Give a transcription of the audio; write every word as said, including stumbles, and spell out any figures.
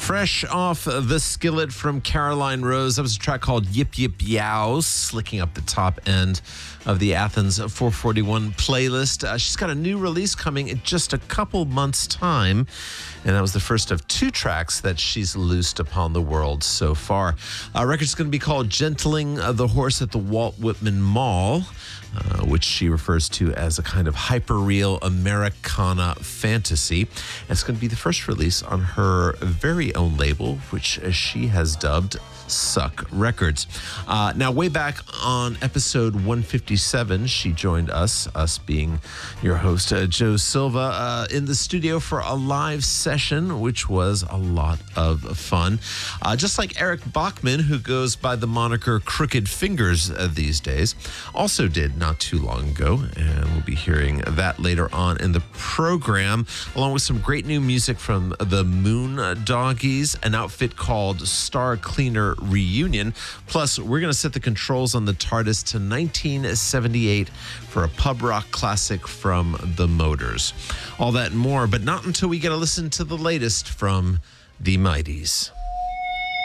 Fresh off the skillet from Caroline Rose, that was a track called Yip Yip Yow, slicking up the top end of the Athens four forty-one playlist. Uh, she's got a new release coming in just a couple months' time, and that was the first of two tracks that she's loosed upon the world so far. Uh, record's going to be called Gentling the Horse at the Walt Whitman Mall, uh, which she refers to as a kind of hyper-real Americana fantasy. And it's going to be the first release on her very own label, which she has dubbed Suck Records. Uh, now, way back on episode one fifty-seven, she joined us, us being your host, uh, Joe Silva, uh, in the studio for a live session, which was a lot of fun. Uh, just like Eric Bachman, who goes by the moniker Crooked Fingers uh, these days, also did not too long ago, and we'll be hearing that later on in the program, along with some great new music from the Moon Doggies, an outfit called Star Cleaner Reunion. Plus, we're going to set the controls on the TARDIS to nineteen seventy-eight for a pub rock classic from the Motors. All that and more, but not until we get to listen to the latest from the Mighties.